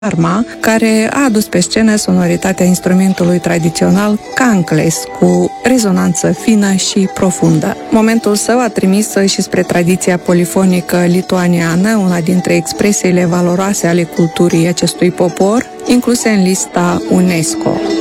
Arma, care a adus pe scenă sonoritatea instrumentului tradițional cancles, cu rezonanță fină și profundă. Momentul său a trimis și spre tradiția polifonică lituaniană, una dintre expresiile valoroase ale culturii acestui popor, incluse în lista UNESCO.